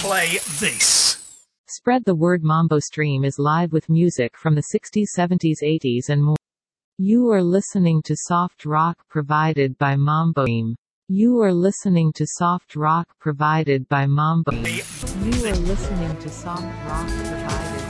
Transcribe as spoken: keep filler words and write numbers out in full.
play this. Spread the word. Mambo Stream is live with music from the sixties, seventies, eighties and more. You are listening to soft rock provided by Mambo Stream. You are listening to soft rock provided by Mambo. You are listening to soft rock provided